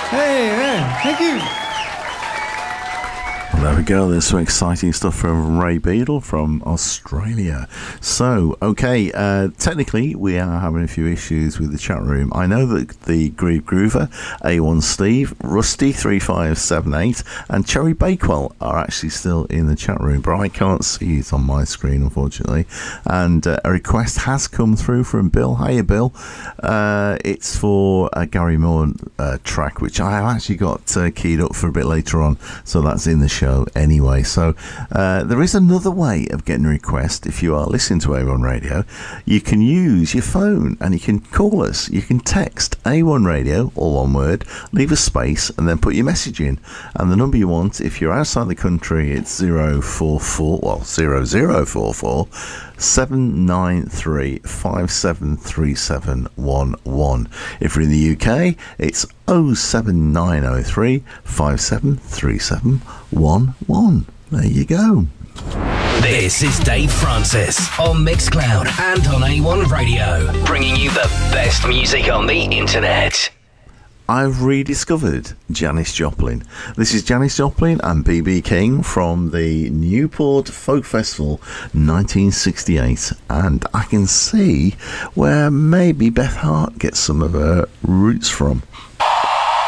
Hey, thank you. There we go. There's some exciting stuff from Ray Beadle from Australia. So, okay, technically we are having a few issues with the chat room. I know that the Groove Groover, A1 Steve, Rusty3578 and Cherry Bakewell are actually still in the chat room, but I can't see it on my screen, unfortunately. And a request has come through from Bill. Hiya, Bill. It's for a Gary Moore track, which I have actually got keyed up for a bit later on, so that's in the show anyway. So there is another way of getting a request. If you are listening to A1 Radio, you can use your phone and you can call us. You can text A1 Radio, all one word, leave a space and then put your message in, and the number you want, if you're outside the country, it's 0044 793 573711. If you're in the UK, it's 07903 573711. There you go. This is Dave Francis on Mixcloud and on A1 Radio, bringing you the best music on the internet. I've rediscovered Janis Joplin. This is Janis Joplin and B.B. King from the Newport Folk Festival 1968, and I can see where maybe Beth Hart gets some of her roots from.